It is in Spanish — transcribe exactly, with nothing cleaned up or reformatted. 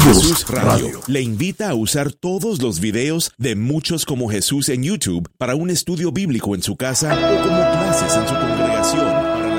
Jesús Radio le invita a usar todos los videos de Muchos como Jesús en YouTube para un estudio bíblico en su casa o como clases en su congregación. Para